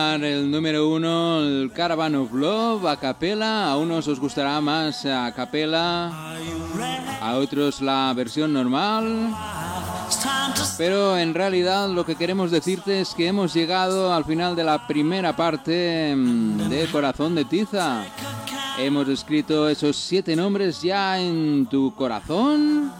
El número 1, el Caravan of Love, a capela. A unos os gustará más a capela, a otros la versión normal. Pero en realidad lo que queremos decirte es que hemos llegado al final de la primera parte de Corazón de Tiza. Hemos escrito esos 7 nombres ya en tu corazón.